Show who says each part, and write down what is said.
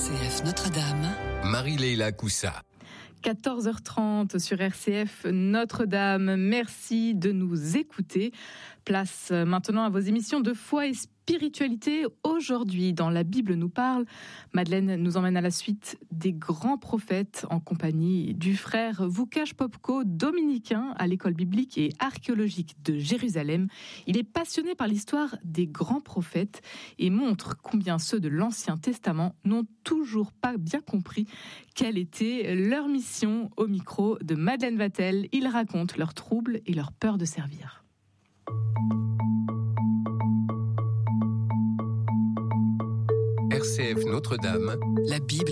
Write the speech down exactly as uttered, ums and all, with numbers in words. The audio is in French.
Speaker 1: C F Notre-Dame,
Speaker 2: Marie-Leila Coussa.
Speaker 3: quatorze heures trente sur R C F Notre-Dame. Merci de nous écouter. Place maintenant à vos émissions de foi et spiritualité. Aujourd'hui, dans La Bible nous parle, Madeleine nous emmène à la suite des grands prophètes en compagnie du frère Vukash Popko, dominicain à l'école biblique et archéologique de Jérusalem. Il est passionné par l'histoire des grands prophètes et montre combien ceux de l'Ancien Testament n'ont toujours pas bien compris quelle était leur mission. Au micro de Madeleine Vatel, il raconte leurs troubles et leur peur de servir.
Speaker 2: R C F Notre-Dame,
Speaker 1: la Bible